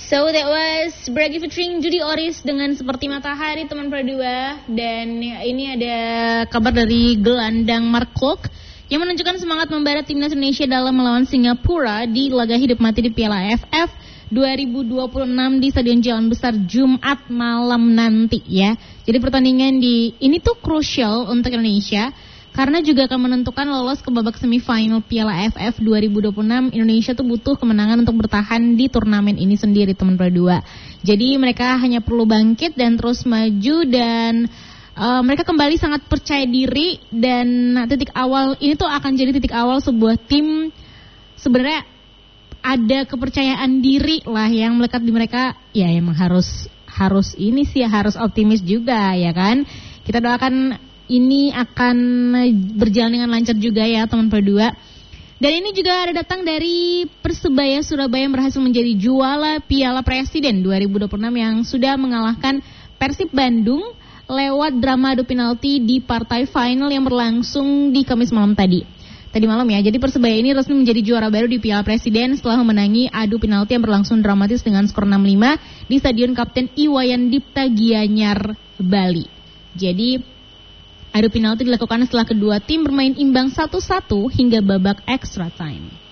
So that was Bragi featuring Judy Oris dengan Seperti Matahari, teman Pradua. Dan ini ada kabar dari gelandang Mark Klok yang menunjukkan semangat membara timnas Indonesia dalam melawan Singapura di laga hidup mati di Piala AFF 2026 di Stadion Jalan Besar Jumat malam nanti ya. Jadi pertandingan ini tuh krusial untuk Indonesia karena juga akan menentukan lolos ke babak semifinal Piala AFF 2026. Indonesia tuh butuh kemenangan untuk bertahan di turnamen ini sendiri, teman Pradua. Jadi mereka hanya perlu bangkit dan terus maju dan mereka kembali sangat percaya diri. Dan titik awal ini tuh akan jadi titik awal sebuah tim sebenarnya ada kepercayaan diri lah yang melekat di mereka. Ya emang harus ini sih harus optimis juga ya kan. Kita doakan ini akan berjalan dengan lancar juga ya teman Pradua. Dan ini juga ada datang dari Persebaya Surabaya yang berhasil menjadi juara Piala Presiden 2026 yang sudah mengalahkan Persib Bandung lewat drama adu penalti di partai final yang berlangsung di Kamis malam tadi malam ya. Jadi Persebaya ini resmi menjadi juara baru di Piala Presiden setelah memenangi adu penalti yang berlangsung dramatis dengan skor 6-5 di Stadion Kapten Iwayan Dipta Gianyar, Bali. Jadi adu penalti dilakukan setelah kedua tim bermain imbang 1-1 hingga babak extra time.